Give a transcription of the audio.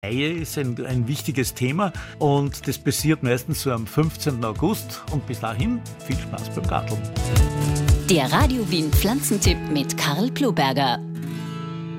Eier ist ein wichtiges Thema und das passiert meistens so am 15. August. Und bis dahin viel Spaß beim Garteln. Der Radio Wien Pflanzentipp mit Karl Ploberger.